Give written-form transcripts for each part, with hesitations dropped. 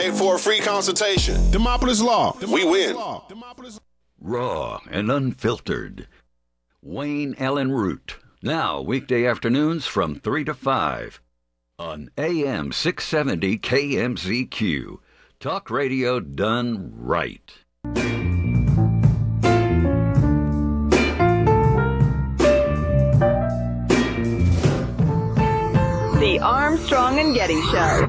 paid for a free consultation. Demopolis Law. We win. Raw and unfiltered. Wayne Allen Root. Now, weekday afternoons from 3 to 5 on AM 670 KMZQ. Talk radio done right. The Armstrong and Getty Show.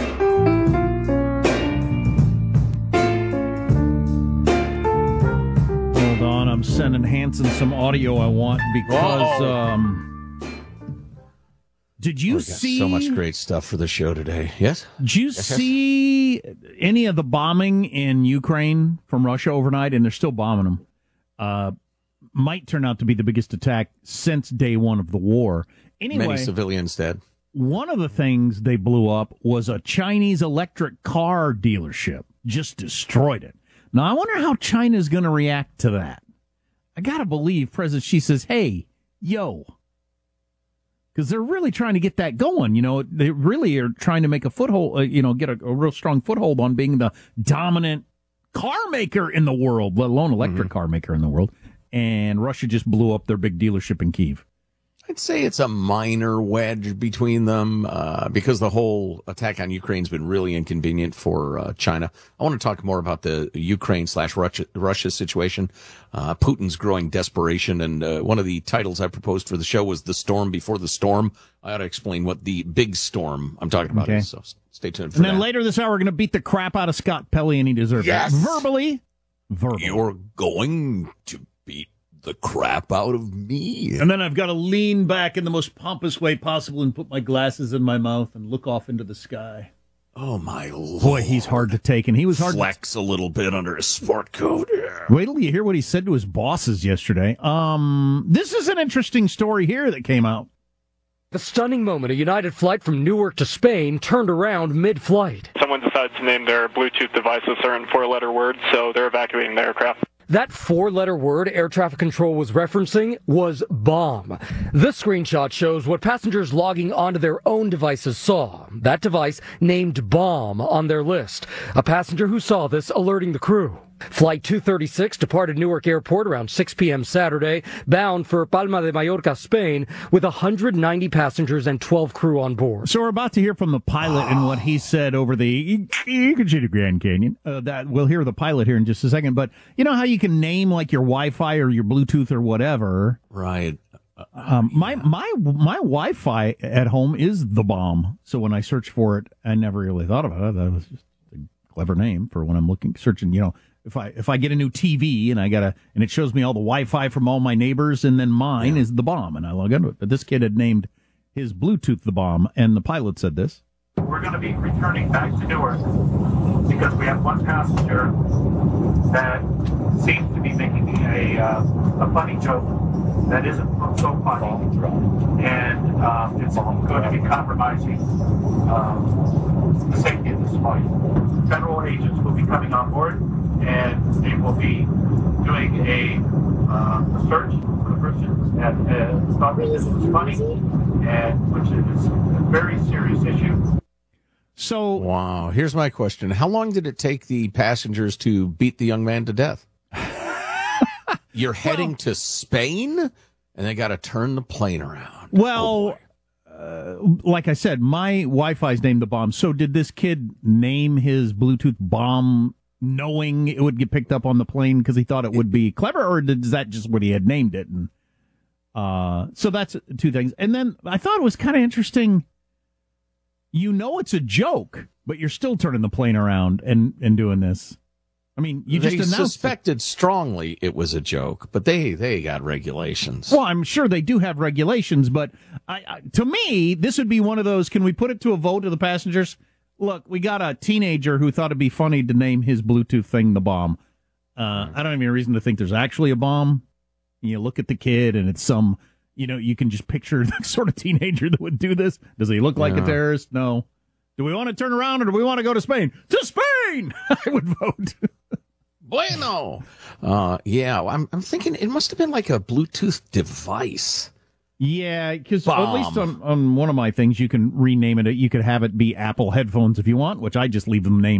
Hold on, I'm sending Hanson some audio I want because did you see so much great stuff for the show today? Yes? Did you see any of the bombing in Ukraine from Russia overnight? And they're still bombing them. Might turn out to be the biggest attack since day one of the war. Anyway, many civilians dead. One of the things they blew up was a Chinese electric car dealership. Just destroyed it. Now, I wonder how China's going to react to that. I got to believe President Xi says, hey, yo. Because they're really trying to get that going. You know, they really are trying to make a foothold, get a real strong foothold on being the dominant car maker in the world, let alone electric car maker in the world. And Russia just blew up their big dealership in Kyiv. I'd say it's a minor wedge between them because the whole attack on Ukraine's been really inconvenient for China. I want to talk more about the Ukraine/Russia situation, Putin's growing desperation, and one of the titles I proposed for the show was "The Storm Before the Storm." I ought to explain what the big storm I'm talking about is, so stay tuned for that. And then later this hour, we're going to beat the crap out of Scott Pelley, and he deserves it. Verbally. You're going to beat the crap out of me. And then I've got to lean back in the most pompous way possible and put my glasses in my mouth and look off into the sky. Oh, my Lord. Boy, he's hard to take, and he was hard to flex a little bit under his sport coat. Wait till you hear what he said to his bosses yesterday. This is an interesting story here that came out. The stunning moment, a United flight from Newark to Spain turned around mid-flight. Someone decided to name their Bluetooth device a certain four-letter word, so they're evacuating the aircraft. That four-letter word air traffic control was referencing was bomb. This screenshot shows what passengers logging onto their own devices saw. That device named bomb on their list. A passenger who saw this alerting the crew. Flight 236 departed Newark Airport around 6 p.m. Saturday, bound for Palma de Mallorca, Spain, with 190 passengers and 12 crew on board. So we're about to hear from the pilot and what he said over the, you can see the Grand Canyon. That we'll hear the pilot here in just a second. But you know how you can name like your Wi-Fi or your Bluetooth or whatever? Right. My Wi-Fi at home is the bomb. So when I search for it, I never really thought about it. That was just a clever name for when I'm searching, If I get a new TV and and it shows me all the Wi-Fi from all my neighbors, and then mine is the bomb, and I log into it. But this kid had named his Bluetooth the bomb, and the pilot said this. We're going to be returning back to Newark because we have one passenger that seems to be making a funny joke that isn't so funny, and it's going to be compromising the safety of this flight. Federal agents will be coming on board, and they will be doing a search for the person that thought that this was funny, and which is a very serious issue. So, wow. Here's my question. How long did it take the passengers to beat the young man to death? You're heading to Spain, and they got to turn the plane around. Well, like I said, my Wi-Fi's named the bomb. So did this kid name his Bluetooth bomb knowing it would get picked up on the plane because he thought it would be clever, or is that just what he had named it? And so that's two things. And then I thought it was kind of interesting. It's a joke, but you're still turning the plane around and doing this. I mean, they suspected strongly it was a joke, but they got regulations. Well, I'm sure they do have regulations, but to me, this would be one of those, can we put it to a vote of the passengers? Look, we got a teenager who thought it'd be funny to name his Bluetooth thing the bomb. I don't have any reason to think there's actually a bomb. You look at the kid, and it's some, you can just picture the sort of teenager that would do this. Does he look like a terrorist? No. Do we want to turn around, or do we want to go to Spain? To Spain! I would vote. Bueno. I'm thinking it must have been like a Bluetooth device. Yeah, because at least on one of my things, you can rename it. You could have it be Apple headphones if you want, which I just leave them named